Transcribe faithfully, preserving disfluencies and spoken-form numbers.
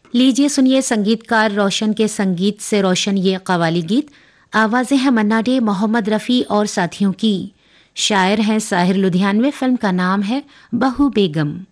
लीजिए सुनिए संगीतकार रोशन के संगीत से रोशन ये कव्वाली गीत। आवाज़ें हैं मन्ना डे, मोहम्मद रफ़ी और साथियों की। शायर हैं साहिर लुधियानवी। फिल्म का नाम है बहू बेगम।